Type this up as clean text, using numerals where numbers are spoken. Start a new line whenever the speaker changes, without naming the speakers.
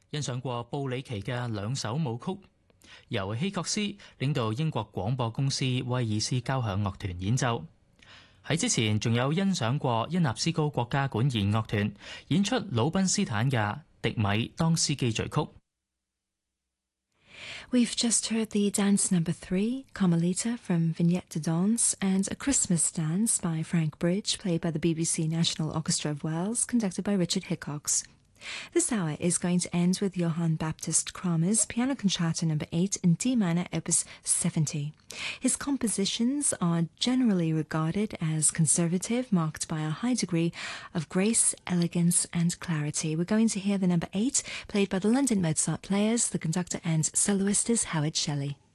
欣賞過布里奇嘅兩首舞曲，由希確斯領導英國廣播公司威爾斯交響樂團演奏。喺之前仲有欣賞過恩納斯高國家管弦樂團演出魯賓斯坦嘅《迪米當斯基序曲》。
We've just heard the dance number 3, Carmelita from Vignette de Danse, and A Christmas Dance by Frank Bridge, played by the BBC National Orchestra of Wales, conducted by Richard Hickox. This hour is going to end with Johann Baptist Kramer's Piano Concerto No. 8 in D minor, opus 70. His compositions are generally regarded as conservative, marked by a high degree of grace, elegance and clarity. We're going to hear the No. 8, played by the London Mozart Players. The conductor and soloist is Howard Shelley.